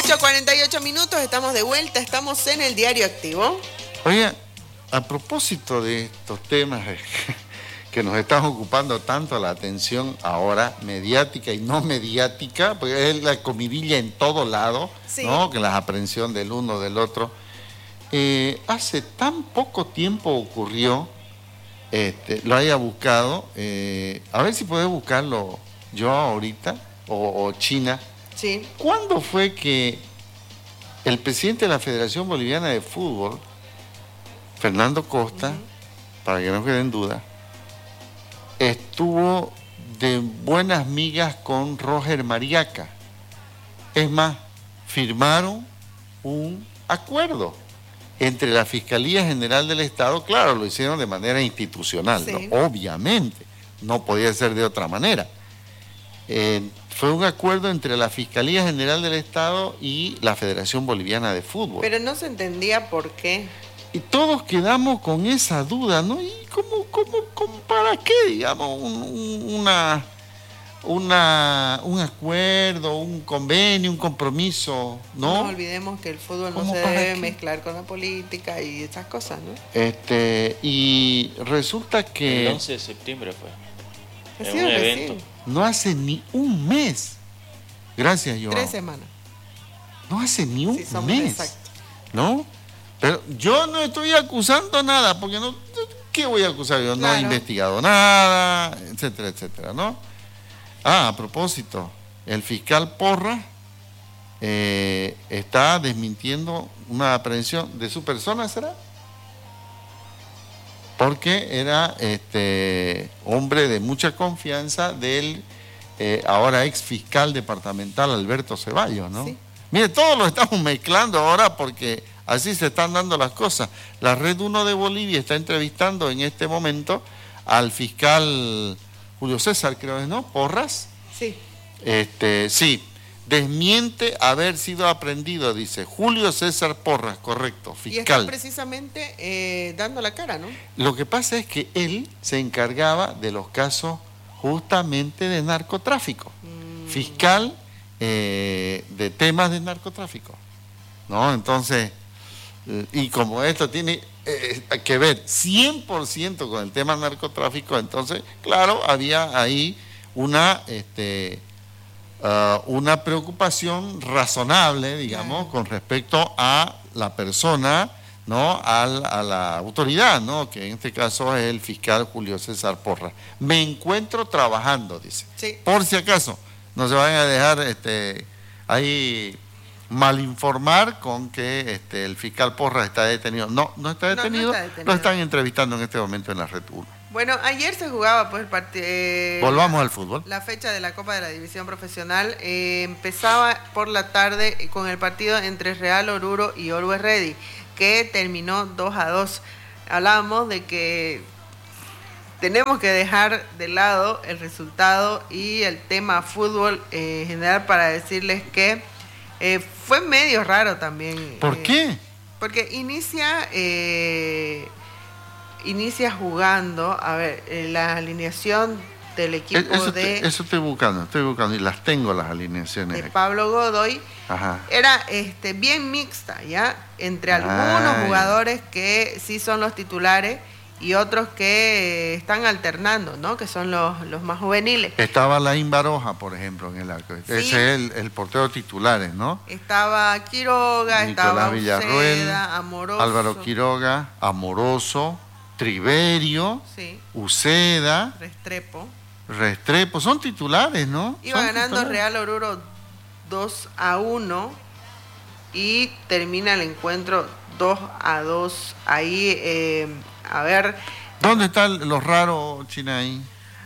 8:48, estamos de vuelta, estamos en el Diario Activo. Oye, a propósito de estos temas que nos están ocupando tanto la atención ahora, mediática y no mediática, porque es la comidilla en todo lado, sí, ¿no? Que la aprehensión del uno del otro. Hace tan poco tiempo ocurrió, lo haya buscado, a ver si puedes buscarlo yo ahorita, o China. Sí. ¿Cuándo fue que el presidente de la Federación Boliviana de Fútbol, Fernando Costa, para que no quede en duda, estuvo de buenas migas con Roger Mariaca? Es más, firmaron un acuerdo entre la Fiscalía General del Estado, claro, lo hicieron de manera institucional, sí, ¿no? Obviamente, no podía ser de otra manera. Fue un acuerdo entre la Fiscalía General del Estado y la Federación Boliviana de Fútbol. Pero no se entendía por qué. Y todos quedamos con esa duda, ¿no? ¿Y cómo para qué, digamos, un acuerdo, un convenio, un compromiso, ¿no? No olvidemos que el fútbol no se debe mezclar con la política y esas cosas, ¿no? Y resulta que... El 11 de septiembre fue. En un evento. Sí. No hace ni un mes. Gracias, Joao. 3 semanas. No hace ni un mes. Exactos. ¿No? Pero yo no estoy acusando nada, porque no, ¿qué voy a acusar yo? Claro. No he investigado nada, etcétera, etcétera, ¿no? A propósito, el fiscal Porras está desmintiendo una aprehensión de su persona, ¿será? Porque era hombre de mucha confianza del ahora ex fiscal departamental Alberto Ceballos, ¿no? Sí. Mire, todos lo estamos mezclando ahora porque así se están dando las cosas. La Red 1 de Bolivia está entrevistando en este momento al fiscal Julio César, creo que ¿no? Porras. Sí. Sí. Desmiente haber sido aprendido, dice Julio César Porras, correcto, fiscal. Y está precisamente dando la cara, ¿no? Lo que pasa es que él se encargaba de los casos justamente de narcotráfico. Fiscal de temas de narcotráfico, ¿no? Entonces, y como esto tiene que ver 100% con el tema narcotráfico, entonces, claro, había ahí una preocupación razonable, digamos, con respecto a la persona, ¿no? A la autoridad, ¿no? Que en este caso es el fiscal Julio César Porras. Me encuentro trabajando, dice. Sí. Por si acaso, no se vayan a dejar ahí malinformar con que el fiscal Porras está detenido. No está detenido, lo están entrevistando en este momento en la Red 1. Bueno, ayer se jugaba pues el partido. Volvamos al fútbol. La fecha de la Copa de la División Profesional empezaba por la tarde con el partido entre Real Oruro y Always Ready, que terminó 2-2. Hablábamos de que tenemos que dejar de lado el resultado y el tema fútbol en general para decirles que fue medio raro también. ¿Por qué? Porque inicia jugando, a ver, la alineación del equipo Eso estoy buscando y las tengo las alineaciones. De Pablo Godoy. Ajá. Era bien mixta, ¿ya? Entre algunos jugadores que sí son los titulares y otros que están alternando, ¿no? Que son los más juveniles. Estaba Laín Baroja, por ejemplo, en el arco. Sí. Ese es el portero titulares, ¿no? Estaba Quiroga, Nicolás estaba Villarruel, Uceda, Amoroso. Álvaro Quiroga, Amoroso, Triverio, sí, Uceda, Restrepo, son titulares, ¿no? Iba ganando Real Oruro 2-1 y termina el encuentro 2-2. Ahí, a ver. ¿Dónde están los raros, China, ahí?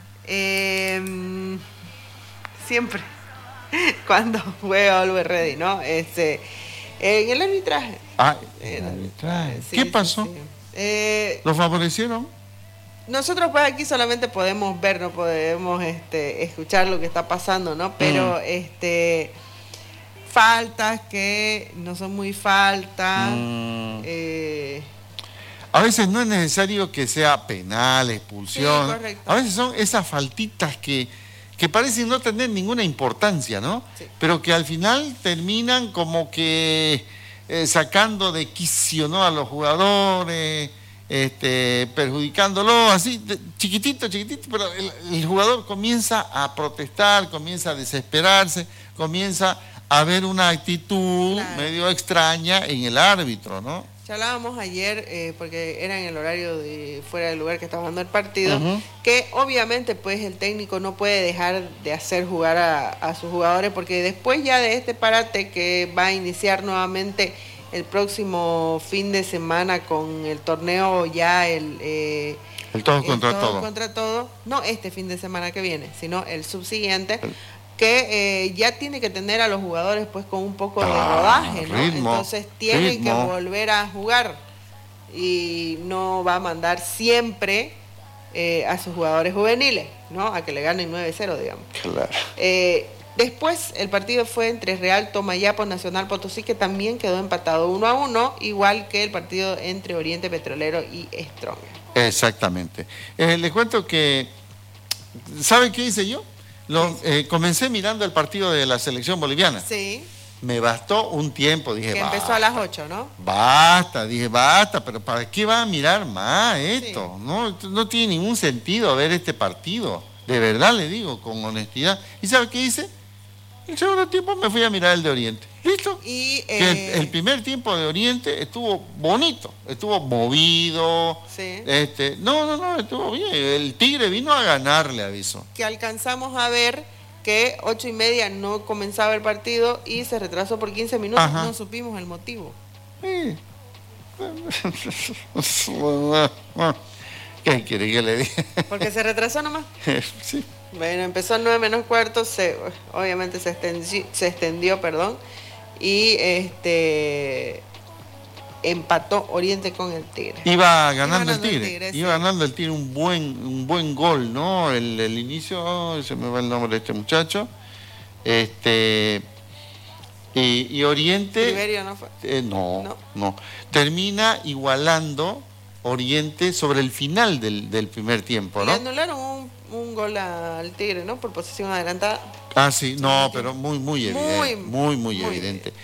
Siempre, cuando juega Always Ready, ¿no? En el arbitraje. El arbitraje. Sí, ¿Qué pasó? Sí. ¿Lo favorecieron? Nosotros pues aquí solamente podemos ver, no podemos escuchar lo que está pasando, ¿no? Pero faltas que no son muy faltas. A veces no es necesario que sea penal, expulsión. Sí, correcto. A veces son esas faltitas que que parecen no tener ninguna importancia, ¿no? Sí. Pero que al final terminan como que sacando de quicio, ¿no?, a los jugadores, perjudicándolo así, chiquitito, pero el jugador comienza a protestar, comienza a desesperarse, comienza a ver una actitud medio extraña en el árbitro, ¿no? Ya hablábamos ayer, porque era en el horario de fuera del lugar que estaba dando el partido, que obviamente pues el técnico no puede dejar de hacer jugar a sus jugadores, porque después ya de este parate que va a iniciar nuevamente el próximo fin de semana con el torneo ya el todo contra todo. Contra todo, no este fin de semana que viene, sino el subsiguiente, que ya tiene que tener a los jugadores pues con un poco de rodaje, ¿no? Ritmo, entonces tienen que volver a jugar y no va a mandar siempre a sus jugadores juveniles, ¿no? A que le ganen 9-0, digamos. Claro. Después el partido fue entre Real Tomayapo Nacional Potosí, que también quedó empatado 1-1, igual que el partido entre Oriente Petrolero y Strong. Exactamente. Les cuento que, ¿saben qué hice yo? Comencé mirando el partido de la selección boliviana. Sí. Me bastó un tiempo, dije, que empezó a las 8, ¿no? Basta, pero ¿para qué va a mirar más esto? Sí. No tiene ningún sentido ver este partido. De verdad le digo, con honestidad. ¿Y sabe qué hice? El segundo tiempo me fui a mirar el de Oriente. ¿Listo? Y, que el primer tiempo de Oriente estuvo bonito, estuvo movido. Sí. No, estuvo bien. El Tigre vino a ganarle, aviso. Que alcanzamos a ver que 8:30 no comenzaba el partido y se retrasó por 15 minutos. Ajá. No supimos el motivo. Sí. ¿Qué quiere que le diga? Porque se retrasó nomás. Sí. Bueno, empezó a 9:15, obviamente se extendió, y empató Oriente con el Tigre. Iba ganando el Tigre. Iba ganando el Tigre un buen gol, ¿no? El inicio, se me va el nombre de este muchacho. Y Oriente... ¿Tiberio no fue? No. Termina igualando Oriente sobre el final del primer tiempo, ¿no? Le anularon un gol al Tigre, ¿no? Por posesión adelantada. Ah, sí, no, pero muy evidente. Muy evidente.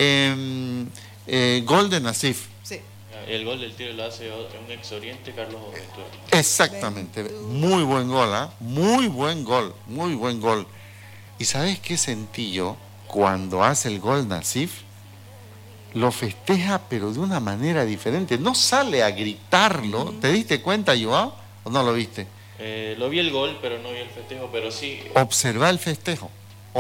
Gol de Nasif. Sí. El gol del Tigre lo hace un ex Oriente, Carlos Ventura. Exactamente. Muy buen gol, ¿ah? Muy buen gol. ¿Y sabes qué sentí yo cuando hace el gol Nasif? Lo festeja, pero de una manera diferente. No sale a gritarlo. ¿Te diste cuenta, Joao? ¿O no lo viste? Lo vi el gol, pero no vi el festejo, pero sí. Observa el festejo.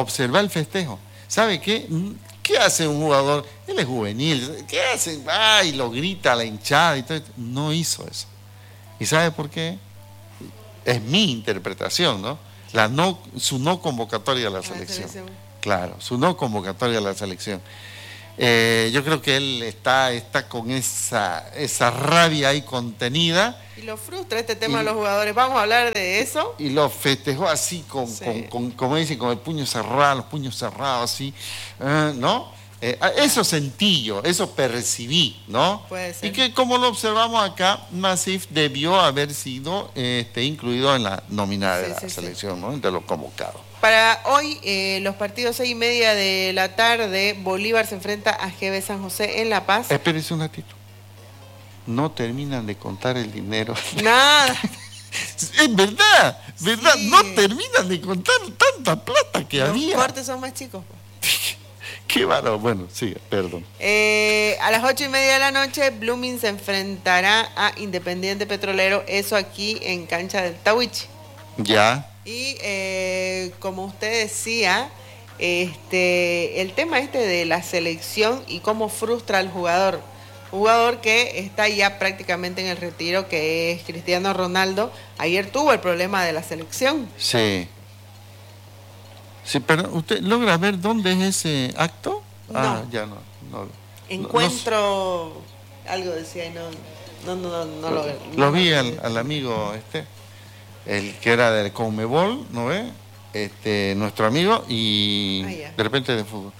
¿Sabe qué? ¿Qué hace un jugador? Él es juvenil. ¿Qué hace? Y lo grita a la hinchada y todo. No hizo eso. ¿Y sabe por qué? Es mi interpretación, ¿no? Su no convocatoria a la selección. Claro, su no convocatoria a la selección. Yo creo que él está con esa rabia ahí contenida. Y lo frustra este tema de los jugadores. Vamos a hablar de eso. Y lo festejó así, como dicen, con el puño cerrado, los puños cerrados, así, ¿no? Eso sentí yo, eso percibí, ¿no? Puede ser. Y que como lo observamos acá, Nasif debió haber sido incluido en la nominada de la selección, ¿no? Entre los convocados. Para hoy, los partidos 6:30 de la tarde, Bolívar se enfrenta a GB San José en La Paz. Espérese un ratito. No terminan de contar el dinero. Nada. Es verdad. Sí. No terminan de contar tanta plata que había. Los cortes son más chicos. Qué varón. Bueno, sí, perdón. A las 8:30 de la noche, Blooming se enfrentará a Independiente Petrolero, eso aquí en cancha del Tahuichi. Ya. Y como usted decía, el tema de la selección y cómo frustra al jugador. Un jugador que está ya prácticamente en el retiro, que es Cristiano Ronaldo. Ayer tuvo el problema de la selección. Sí. Sí, pero ¿usted logra ver dónde es ese acto? No. Ya no. Encuentro, algo decía y no lo vi al amigo el que era del Conmebol, ¿no ve? Nuestro amigo, y de repente de fútbol.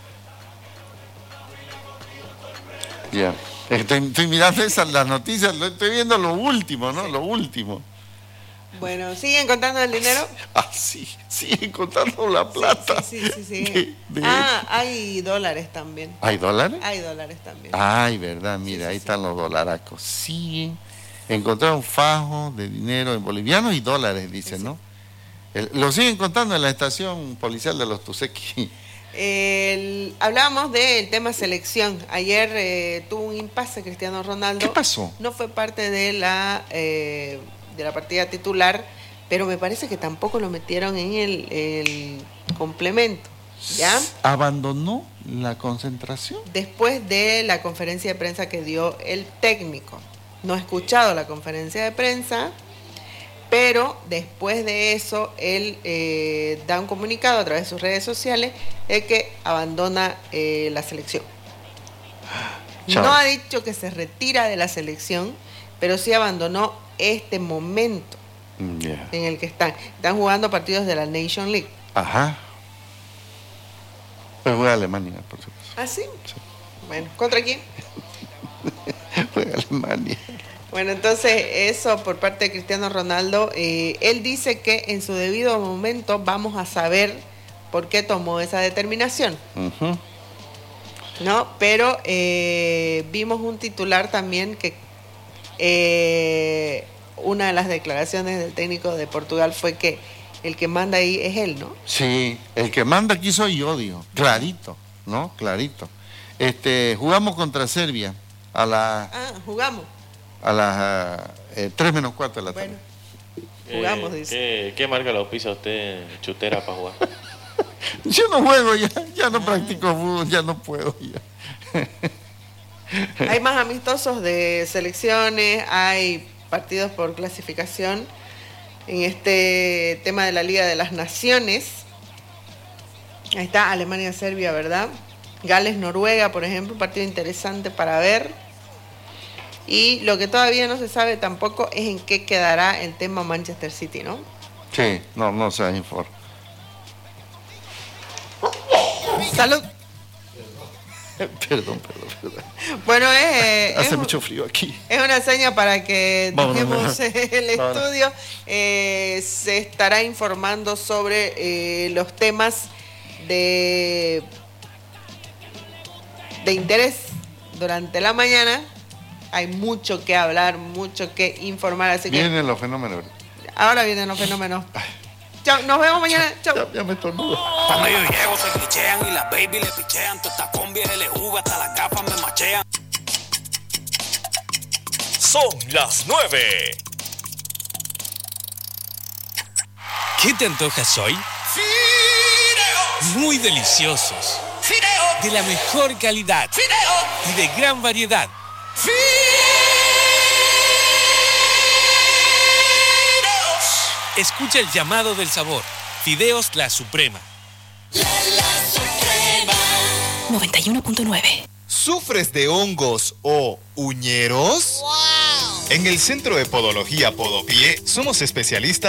Ya. Estoy mirando las noticias, estoy viendo lo último, ¿no? Sí. Lo último. Bueno, ¿siguen contando el dinero? Ah, sí, siguen contando la plata. Sí. Hay dólares también. ¿Hay dólares? Hay dólares también. Ay, verdad, mira, ahí están los dolaracos. Siguen. Encontraron fajos de dinero en bolivianos y dólares, dicen, ¿no? Lo siguen contando en la estación policial de Los Tusequis. Hablábamos del tema selección. Ayer tuvo un impasse Cristiano Ronaldo. ¿Qué pasó? No fue parte de la partida titular, pero me parece que tampoco lo metieron en el complemento. ¿Ya? ¿Abandonó la concentración? Después de la conferencia de prensa que dio el técnico. No he escuchado la conferencia de prensa, pero después de eso él da un comunicado a través de sus redes sociales de que abandona la selección. Chao. No ha dicho que se retira de la selección, pero sí abandonó este momento en el que están. Están jugando partidos de la Nation League. Ajá. Pero juega Alemania, por supuesto. ¿Ah, sí? Bueno, ¿contra quién? Juega Alemania. Bueno, entonces eso por parte de Cristiano Ronaldo. Él dice que en su debido momento vamos a saber por qué tomó esa determinación. Uh-huh. ¿No? Pero vimos un titular también que una de las declaraciones del técnico de Portugal fue que el que manda ahí es él, ¿no? Sí, el que manda aquí soy yo, digo. Clarito, ¿no? Clarito. Jugamos contra Serbia jugamos. a las 3 menos 4 de la tarde. Bueno, jugamos, dice. ¿Qué marca lo pisa usted chutera para jugar? Yo no juego ya no practico fútbol, ya no puedo ya. Hay más amistosos de selecciones, hay partidos por clasificación en este tema de la Liga de las Naciones. Ahí está Alemania-Serbia, ¿verdad? Gales-Noruega, por ejemplo, un partido interesante para ver. Y lo que todavía no se sabe tampoco es en qué quedará el tema Manchester City, ¿no? Sí, no se informa. ¡Salud! Perdón. Bueno, hace mucho frío aquí. Es una seña para que Vámonos. dejemos el estudio. Se estará informando sobre los temas de interés durante la mañana. Hay mucho que hablar, mucho que informar. Así Vienen los fenómenos. Ahora vienen los fenómenos. Chao, nos vemos mañana. Chao. Ya me estornudo. Cuando yo llego se glitchean y las baby le pichean. Todas estas combias LV hasta las gafas me machean. Son las 9. ¿Qué te antojas hoy? ¡Fideos! Muy deliciosos. ¡Fideos! De la mejor calidad. ¡Fideos! Y de gran variedad. ¡Fideos! Escucha el llamado del sabor. Fideos La Suprema. La Suprema. 91.9. ¿Sufres de hongos o uñeros? ¡Wow! En el Centro de Podología Podopié somos especialistas